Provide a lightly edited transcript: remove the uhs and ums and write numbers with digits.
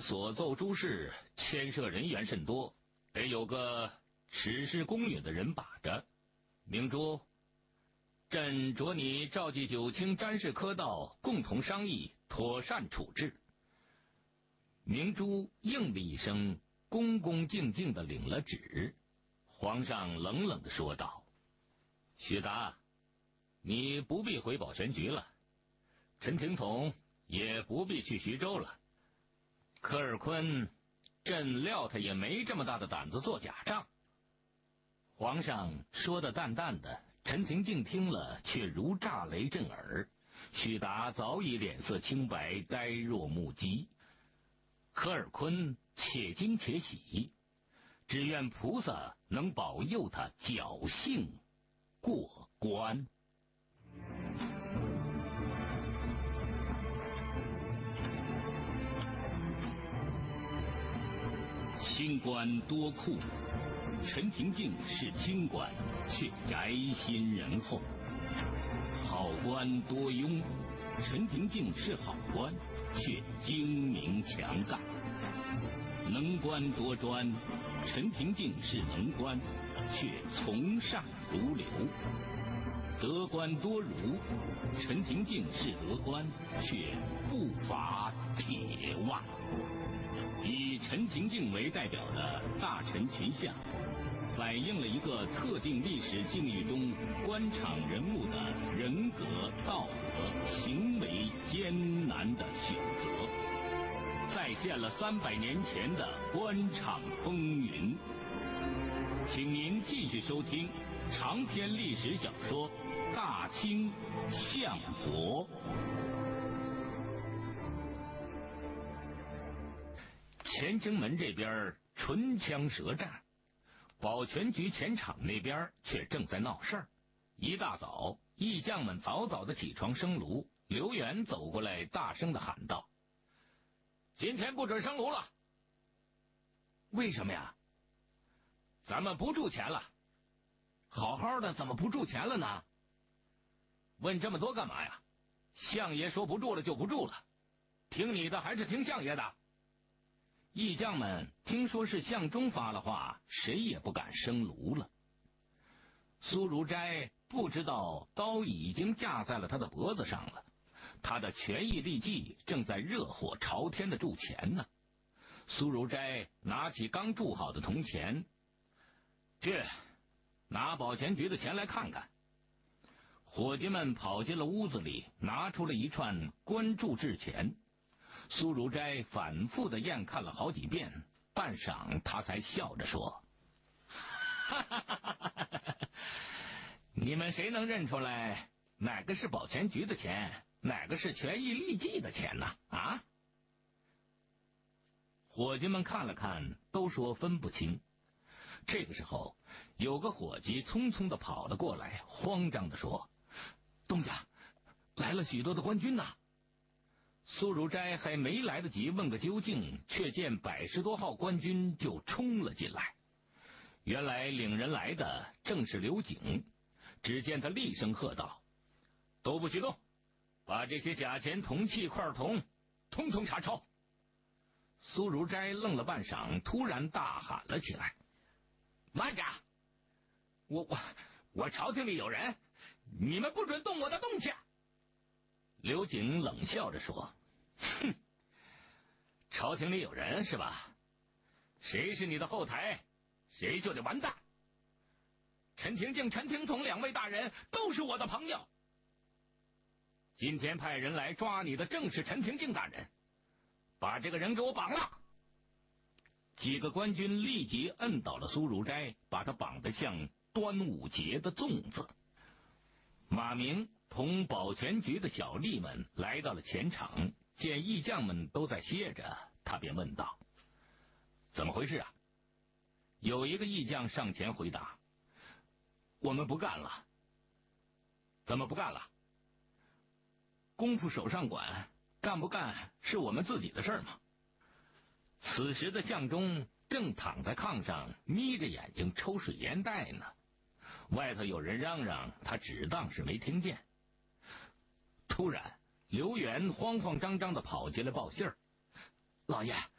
所奏诸事牵涉人员甚多，得有个持事公允的人把着。明珠，朕着你召集九卿詹事科道，共同商议，妥善处置。明珠应了一声，恭恭敬敬地领了旨。皇上冷冷地说道：许达，你不必回保全局了，陈廷统也不必去徐州了。科尔坤，朕料他也没这么大的胆子做假账。皇上说的淡淡的，陈廷敬听了却如炸雷震耳。许达早已脸色青白，呆若木鸡。科尔坤且惊且喜，只愿菩萨能保佑他侥幸过关。清官多酷，陈廷敬是清官，却宅心仁厚；好官多庸，陈廷敬是好官，却精明强干；能官多专，陈廷敬是能官，却从善如流；得官多儒，陈廷敬是得官，却不乏铁腕。以陈廷敬为代表的大臣群像，反映了一个特定历史境遇中官场人物的人格、道德、行为艰难的选择，再现了300年前的官场风云。请您继续收听长篇历史小说《大清相国》。乾清门这边唇枪舌战，保全局前场那边却正在闹事儿。一大早，役将们早早的起床生炉。刘元走过来，大声的喊道：今天不准生炉了。为什么呀？咱们不铸钱了。好好的怎么不铸钱了呢？问这么多干嘛呀？相爷说不住了就不住了，听你的还是听相爷的？役将们听说是相中发了话，谁也不敢生炉了。苏如斋不知道刀已经架在了他的脖子上了，他的权益利计正在热火朝天的铸钱呢。苏如斋拿起刚铸好的铜钱，去拿保全局的钱来看看。伙计们跑进了屋子里，拿出了一串官铸制钱。苏如斋反复的验看了好几遍，半晌他才笑着说：哈哈哈哈哈哈，你们谁能认出来哪个是保全局的钱，哪个是权益利计的钱呢？啊？伙计们看了看，都说分不清。这个时候，有个伙计匆匆的跑了过来，慌张的说：东家，来了许多的官军呐！苏如斋还没来得及问个究竟，却见100多号官军就冲了进来。原来领人来的正是刘景。只见他厉声喝道：都不许动，把这些假钱、铜器、块铜统统查抄。苏如斋愣了半晌，突然大喊了起来：慢着！我朝廷里有人，你们不准动我的东西！刘景冷笑着说：哼，朝廷里有人是吧？谁是你的后台，谁就得完蛋。陈廷敬、陈廷统2位大人都是我的朋友，今天派人来抓你的正是陈廷敬大人，把这个人给我绑了。几个官军立即摁倒了苏如斋，把他绑得像端午节的粽子。马明同保全局的小吏们来到了前场，见役将们都在歇着，他便问道：怎么回事啊？有一个役将上前回答：我们不干了。怎么不干了？功夫手上管，干不干是我们自己的事儿吗？此时的相中正躺在炕上，眯着眼睛抽水烟袋呢。外头有人嚷嚷，他只当是没听见。突然，刘元慌慌张张地跑进来报信儿：老爷，